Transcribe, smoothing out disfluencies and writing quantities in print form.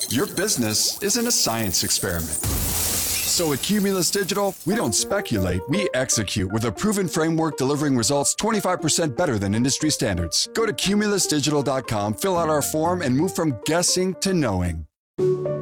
Your business isn't a science experiment. So at Cumulus Digital, we don't speculate, we execute with a proven framework delivering results 25% better than industry standards. Go to cumulusdigital.com, fill out our form, and move from guessing to knowing.